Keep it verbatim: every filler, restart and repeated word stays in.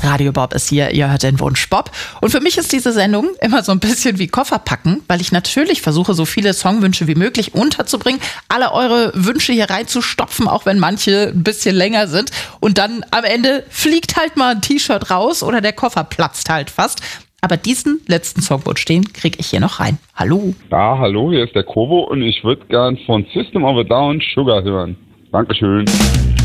Radio Bob ist hier, ihr hört den Wunsch Bob. Und für mich ist diese Sendung immer so ein bisschen wie Kofferpacken, weil ich natürlich versuche, so viele Songwünsche wie möglich unterzubringen, alle eure Wünsche hier reinzustopfen, auch wenn manche ein bisschen länger sind. Und dann am Ende fliegt halt mal ein T-Shirt raus oder der Koffer platzt halt fast. Aber diesen letzten Songwunsch, den kriege ich hier noch rein. Hallo. Ja, hallo, hier ist der Kobo und ich würde gern von System of a Down Sugar hören. Dankeschön.